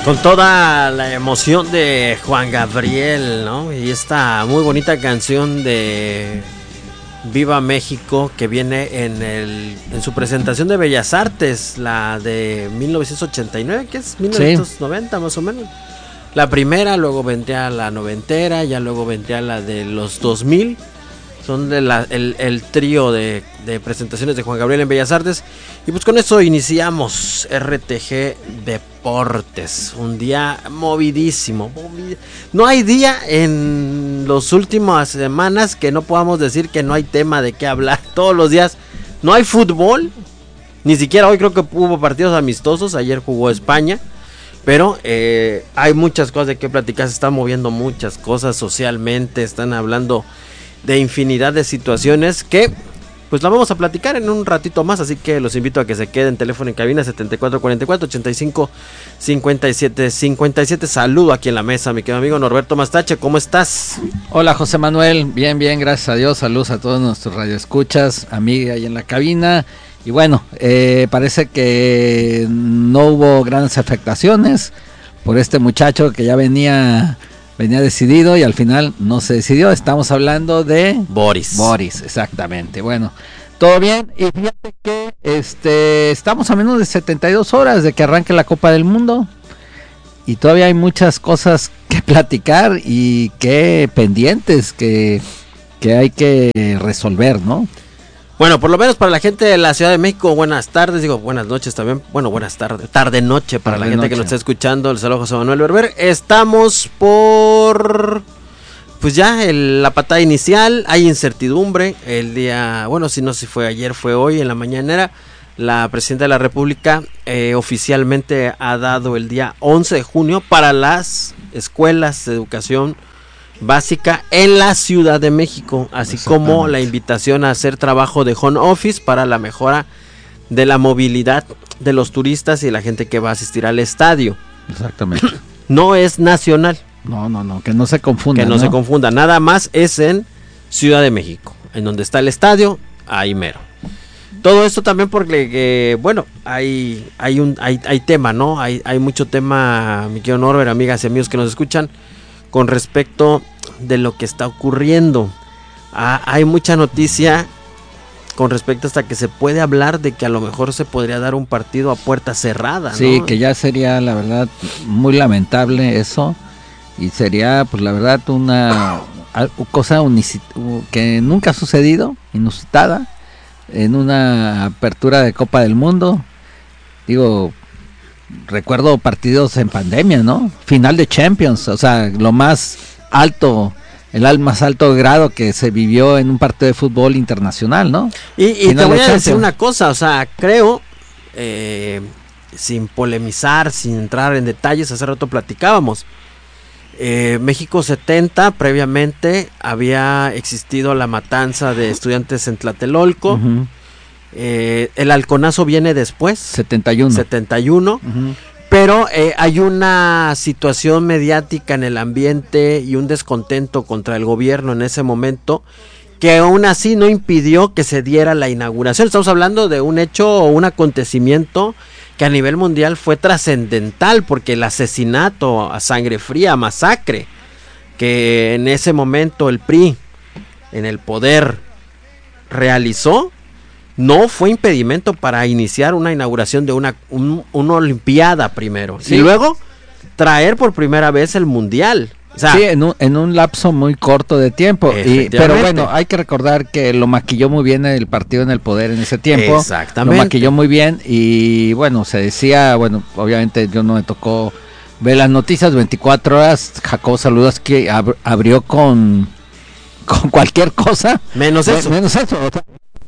Con toda la emoción de Juan Gabriel, ¿no? Y esta muy bonita canción de Viva México que viene en su presentación de Bellas Artes, la de 1989, que es 1990 más o menos. La primera, luego vendría la noventera, ya luego vendría la de los 2000. Son de el trío de presentaciones de Juan Gabriel en Bellas Artes. Y pues con eso iniciamos RTG Deportes. Un día movidísimo. No hay día en las últimas semanas que no podamos decir que no hay tema de qué hablar. Todos los días no hay fútbol. Ni siquiera hoy creo que hubo partidos amistosos. Ayer jugó España. Pero hay muchas cosas de qué platicar. Se están moviendo muchas cosas socialmente. Están hablando de infinidad de situaciones que pues la vamos a platicar en un ratito más, así que los invito a que se queden. Teléfono en cabina 7444-855757. Saludo aquí en la mesa, mi querido amigo Norberto Mastache, ¿cómo estás? Hola José Manuel, bien, gracias a Dios. Saludos a todos nuestros radioescuchas, amiga ahí en la cabina. Y bueno, parece que no hubo grandes afectaciones por este muchacho que ya venía decidido y al final no se decidió. Estamos hablando de Boris, exactamente. Bueno, todo bien. Y fíjate que estamos a menos de 72 horas de que arranque la Copa del Mundo y todavía hay muchas cosas que platicar y que pendientes que hay que resolver, ¿no? Bueno, por lo menos para la gente de la Ciudad de México, buenas tardes, digo buenas noches también, bueno, buenas tardes, tarde-noche para la gente que nos está escuchando, el saludo José Manuel Berber. Estamos por, pues ya, la patada inicial, hay incertidumbre, el día, bueno, si no, si fue ayer, fue hoy, en la mañanera, la Presidenta de la República oficialmente ha dado el día 11 de junio para las escuelas de educación básica en la Ciudad de México, así como la invitación a hacer trabajo de home office para la mejora de la movilidad de los turistas y la gente que va a asistir al estadio. Exactamente. No es nacional. No, que no se confunda. Que no se confunda, nada más es en Ciudad de México, en donde está el estadio, ahí mero. Todo esto también porque, bueno, hay tema, ¿no? Hay mucho tema, mi querido Norbert, amigas y amigos que nos escuchan, con respecto de lo que está ocurriendo. Hay mucha noticia con respecto hasta que se puede hablar de que a lo mejor se podría dar un partido a puerta cerrada, ¿no? Sí, que ya sería la verdad muy lamentable eso y sería pues la verdad una cosa que nunca ha sucedido, inusitada en una apertura de Copa del Mundo. Digo, recuerdo partidos en pandemia, ¿no? Final de Champions, o sea, lo más alto, el más alto grado que se vivió en un partido de fútbol internacional, ¿no? Y te voy a decir una cosa, o sea, creo, sin polemizar, sin entrar en detalles, hace rato platicábamos, México 70, previamente había existido la matanza de estudiantes en Tlatelolco. Uh-huh. El halconazo viene después, 71. Uh-huh. Pero hay una situación mediática en el ambiente y un descontento contra el gobierno en ese momento que aún así no impidió que se diera la inauguración. Estamos hablando de un hecho o un acontecimiento que a nivel mundial fue trascendental, porque el asesinato a sangre fría, masacre, que en ese momento el PRI en el poder realizó, no fue impedimento para iniciar una inauguración de una olimpiada primero, sí, y luego traer por primera vez el mundial. O sea, sí, en un lapso muy corto de tiempo. Pero bueno, hay que recordar que lo maquilló muy bien el partido en el poder en ese tiempo. Exactamente. Lo maquilló muy bien y bueno, se decía, bueno, obviamente yo no me tocó ver las noticias 24 horas. Jacobo Zabludovsky abrió con cualquier cosa. Menos eso. O sea,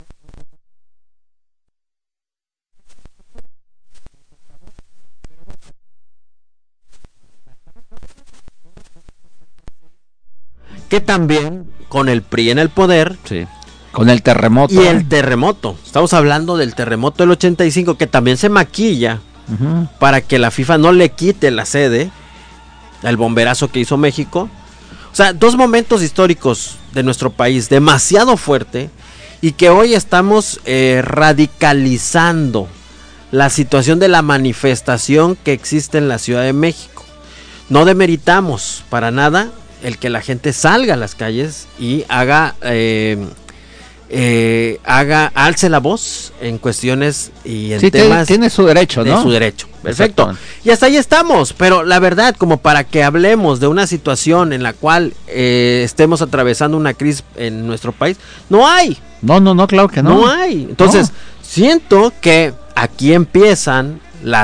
que también con el PRI en el poder, sí, con el terremoto. Y el terremoto, estamos hablando del terremoto del 85, que también se maquilla uh-huh, para que la FIFA no le quite la sede, el bomberazo que hizo México. O sea, dos momentos históricos de nuestro país demasiado fuerte y que hoy estamos radicalizando la situación de la manifestación que existe en la Ciudad de México. No demeritamos para nada el que la gente salga a las calles y alce la voz en cuestiones y en temas. Tiene su derecho, ¿no? De su derecho, perfecto. Y hasta ahí estamos, pero la verdad, como para que hablemos de una situación en la cual estemos atravesando una crisis en nuestro país, no hay. No, claro que no. No hay. Entonces, siento que aquí empiezan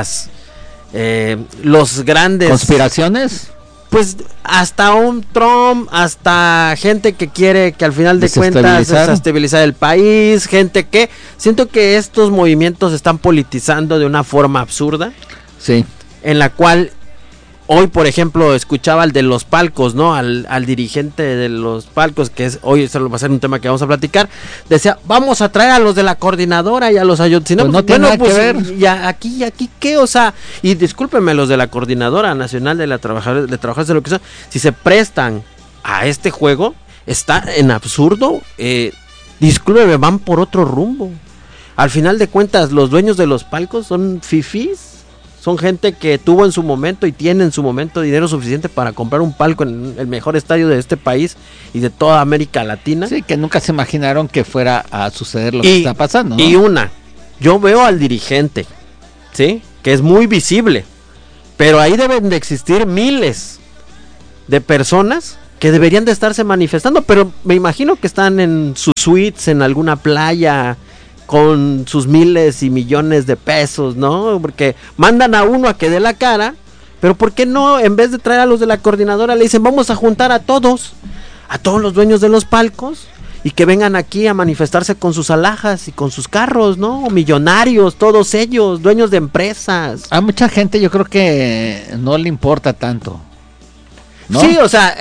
los grandes conspiraciones. Pues hasta un Trump, hasta gente que quiere que al final de cuentas desestabilizar el país, gente que siento que estos movimientos se están politizando de una forma absurda. Sí. En la cual hoy, por ejemplo, escuchaba al de los palcos, ¿no? Al dirigente de los palcos, que es hoy eso va a ser un tema que vamos a platicar. Decía, vamos a traer a los de la coordinadora y a los ayuntamientos. Pues no tiene nada que ver. Y aquí qué, o sea, y discúlpenme, los de la Coordinadora Nacional de Trabajadores de lo que son, si se prestan a este juego, está en absurdo. Discúlpenme, van por otro rumbo. Al final de cuentas, los dueños de los palcos son fifís. Son gente que tuvo en su momento y tiene en su momento dinero suficiente para comprar un palco en el mejor estadio de este país y de toda América Latina. Sí, que nunca se imaginaron que fuera a suceder lo que está pasando, ¿no? Y yo veo al dirigente, ¿sí? Que es muy visible, pero ahí deben de existir miles de personas que deberían de estarse manifestando, pero me imagino que están en sus suites, en alguna playa, con sus miles y millones de pesos, ¿no? Porque mandan a uno a que dé la cara, pero ¿por qué no, en vez de traer a los de la coordinadora, le dicen, vamos a juntar a todos los dueños de los palcos, y que vengan aquí a manifestarse con sus alhajas y con sus carros, ¿no? Millonarios, todos ellos, dueños de empresas. A mucha gente yo creo que no le importa tanto, ¿no? Sí, o sea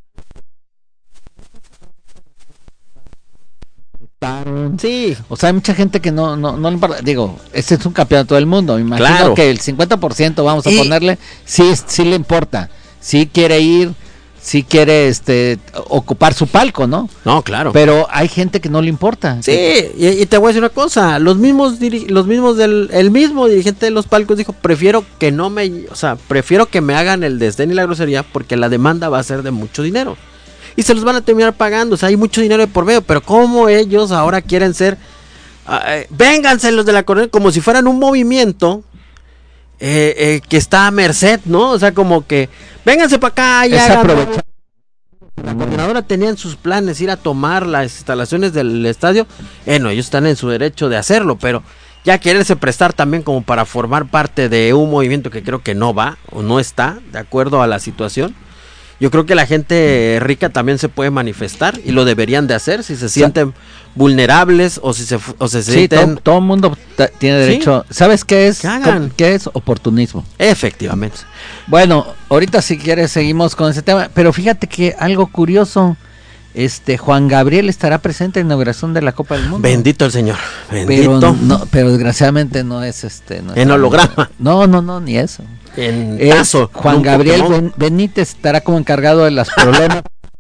sí. O sea, hay mucha gente que no le importa. Digo, este es un campeonato del mundo. Me imagino claro. que el 50%, vamos a ponerle, sí le importa. Sí quiere ir, sí quiere ocupar su palco, ¿no? No, claro. Pero hay gente que no le importa. Sí, y te voy a decir una cosa. El mismo dirigente de los palcos dijo, prefiero que me hagan el desdén y la grosería, porque la demanda va a ser de mucho dinero. Y se los van a terminar pagando, o sea, hay mucho dinero de por medio, pero como ellos ahora quieren ser, vénganse los de la coordinadora, como si fueran un movimiento que está a merced, ¿no? O sea, como que, vénganse para acá y hagan. La coordinadora tenía en sus planes ir a tomar las instalaciones del estadio, ellos están en su derecho de hacerlo, pero ya quererse prestar también como para formar parte de un movimiento que creo que no va, o no está, de acuerdo a la situación. Yo creo que la gente rica también se puede manifestar y lo deberían de hacer si se sienten vulnerables o si se sienten. Todo el mundo tiene derecho. ¿Sí? ¿Sabes qué es? ¿Qué es oportunismo? Efectivamente. Bueno, ahorita si quieres seguimos con ese tema, pero fíjate que algo curioso, Juan Gabriel estará presente en la inauguración de la Copa del Mundo. Bendito el Señor. Bendito. Pero desgraciadamente no es en holograma. No, ni eso. En caso, Juan Gabriel Benítez estará como encargado de los problemas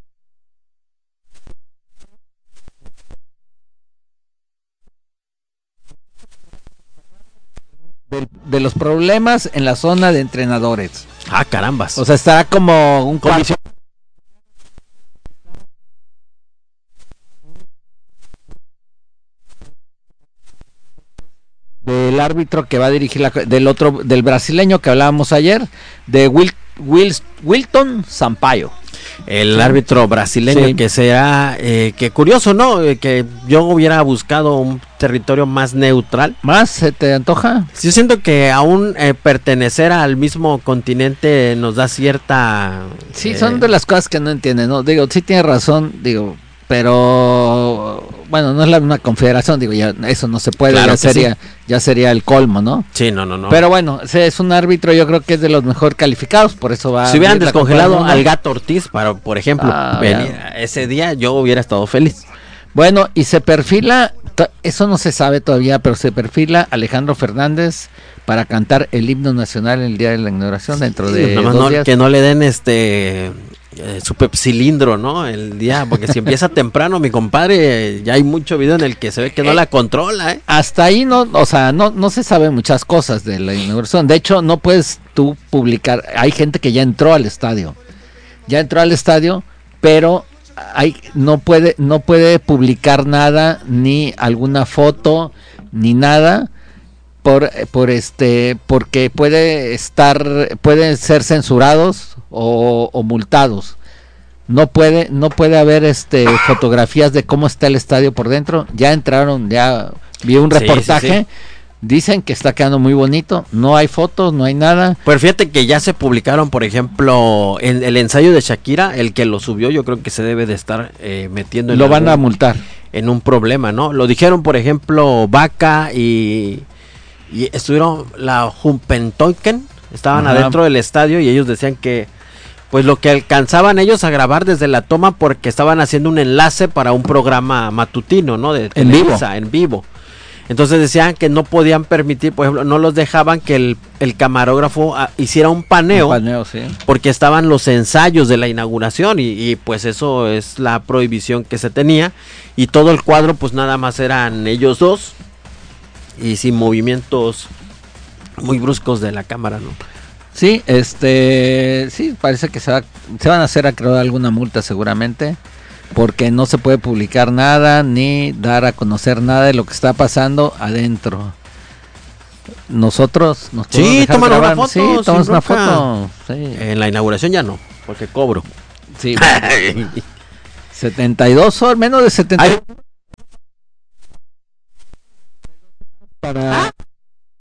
de los problemas en la zona de entrenadores. Ah, carambas. O sea, estará como un comisión del árbitro que va a dirigir del brasileño que hablábamos ayer, de Wilton Sampaio. El árbitro brasileño, sí. Que sea, que curioso, ¿no? Que yo hubiera buscado un territorio más neutral. ¿Más se te antoja? Yo siento que aún pertenecer al mismo continente nos da cierta... Sí, son de las cosas que no entienden, ¿no? Digo, sí tiene razón, pero bueno, no es una confederación, ya eso no se puede, claro, ya sería el colmo, ¿no? Sí, no. Pero bueno, es un árbitro, yo creo que es de los mejor calificados, por eso va. Si hubieran descongelado al Gato Ortiz, por ejemplo, ese día yo hubiera estado feliz. Bueno, y se perfila, eso no se sabe todavía, pero se perfila Alejandro Fernández para cantar el himno nacional el día de la inauguración, dentro de 2 días. Que no le den su pepsilindro, ¿no? El día, porque si empieza temprano, mi compadre, ya hay mucho video en el que se ve que no la controla, ¿eh? Hasta ahí no, o sea, no se saben muchas cosas de la inauguración. De hecho, no puedes tú publicar. Hay gente que ya entró al estadio, pero no puede publicar nada, ni alguna foto, ni nada. Porque pueden ser censurados o multados. No puede haber fotografías de cómo está el estadio por dentro. Ya entraron, ya vi un reportaje. Sí. Dicen que está quedando muy bonito. No hay fotos, no hay nada. Pero fíjate que ya se publicaron, por ejemplo, en el ensayo de Shakira, el que lo subió, yo creo que se debe de estar metiendo en van a multar en un problema, ¿no? Lo dijeron, por ejemplo, Vaca y estuvieron la Humpentoiken, estaban adentro del estadio y ellos decían que pues lo que alcanzaban ellos a grabar desde la toma, porque estaban haciendo un enlace para un programa matutino, ¿no? De Televisa, en vivo. Entonces decían que no podían permitir, por ejemplo, no los dejaban que el camarógrafo hiciera un paneo, sí. Porque estaban los ensayos de la inauguración y pues eso es la prohibición que se tenía, y todo el cuadro pues nada más eran ellos dos y sin movimientos muy bruscos de la cámara, ¿no? Sí, sí, parece que se van a hacer acreedor alguna multa seguramente, porque no se puede publicar nada ni dar a conocer nada de lo que está pasando adentro. Nosotros nos podemos dejar grabar. Una foto, sí, tomamos una foto. Sí. En la inauguración ya no, porque cobro. Sí. 72 horas, menos de 72 para